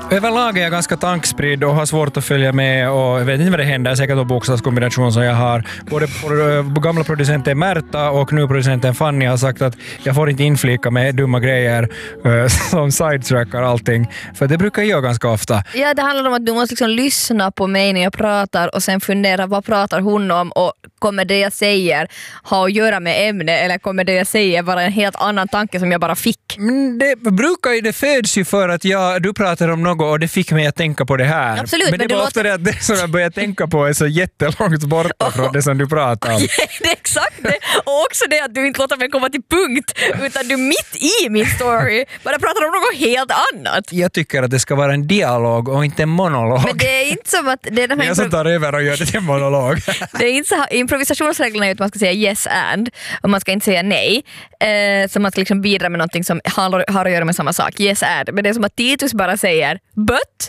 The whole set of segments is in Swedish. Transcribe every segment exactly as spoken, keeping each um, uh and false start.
Överlag är jag ganska tankspridd och har svårt att följa med och jag vet inte vad det händer. Säkert en bokstavskombination som jag har. Både på gamla producenten Märta och nu producenten Fanny har sagt att jag får inte inflika med dumma grejer uh, som sidetrackar allting. För det brukar jag göra ganska ofta. Ja, det handlar om att du måste liksom lyssna på mig när jag pratar och sen fundera vad pratar hon om och kommer det jag säger ha att göra med ämne eller kommer det jag säger vara en helt annan tanke som jag bara fick? Men det brukar ju, det föds ju för att jag, du pratar om något och det fick mig att tänka på det här. Absolut, men det men var det ofta låter... det att det som jag börjar tänka på är så jättelångt borta från det som du pratar om. Det är exakt det. Och också det att du inte låter mig komma till punkt utan du mitt i min story bara pratar om något helt annat. Jag tycker att det ska vara en dialog och inte en monolog. Men det är inte som att det är de här jag som tar över och gör det till en monolog. Det är inte så här, improvisationsreglerna är att man ska säga yes and och man ska inte säga nej. Eh, så man ska liksom bidra med någonting som har, har att göra med samma sak. Yes and. Men det är som att Titus bara säger but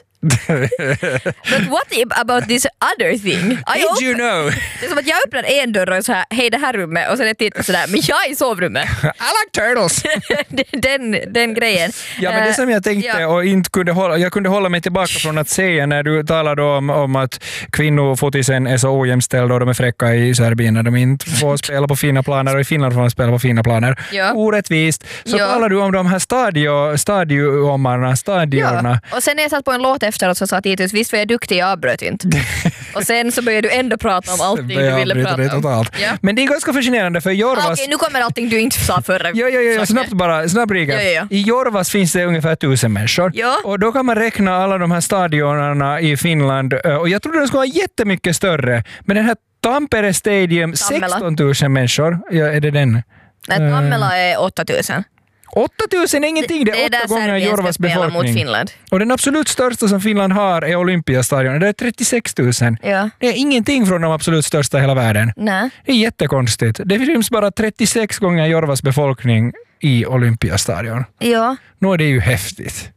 but what about this other thing? I Did you know? Det är som att jag öppnar en dörr och så här, hej det här rummet och sen är Titus sådär, men jag är i sovrummet. I like turtles. den, den grejen. Ja, men det som jag tänkte ja. och inte kunde hålla, jag kunde hålla mig tillbaka från att säga när du talade om, om att kvinnofotisen är så ojämställd och de är fräcka i Serbien när de inte får spela på fina planer och i Finland får de spela på fina planer. Ja. Orättvist. Så ja. talar du om de här stadio, stadiomarna, stadiorna. Ja. Och sen när jag satt på en låt efteråt så sa Titus, visst var jag duktig, jag avbröt inte. Och sen så började du ändå prata om allting du ville prata om. Ja. Men det är ganska fascinerande för Jorvas... Ah, Okej, nu kommer allting du inte sa förra. Ja, ja, ja, snabbt bara, snabb recap. Ja, ja, ja. I Jorvas finns det ungefär tusen människor. Ja. Och då kan man räkna alla de här stadionerna i Finland. Och jag trodde de skulle vara jättemycket större. Men den här Tampere Stadium, Tammela. sexton tusen människor. Ja, är det den? Nej, Tammela är åtta tusen. åtta tusen är ingenting, det är, det är åtta gånger Jorvas befolkning. Mot Finland. Och den absolut största som Finland har är Olympiastadion. Det är trettiosex tusen. Ja. Det är ingenting från de absolut största i hela världen. Nej. Det är jättekonstigt. Det finns bara trettiosex gånger Jorvas befolkning i Olympiastadion. Ja. Nu är det ju häftigt.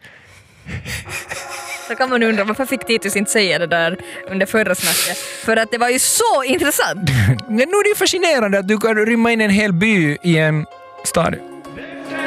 Så kan man undra, varför fick Titus inte säga det där under förra snacket? För att det var ju så intressant. Men nu är det fascinerande att du kan rymma in en hel by i en stadion.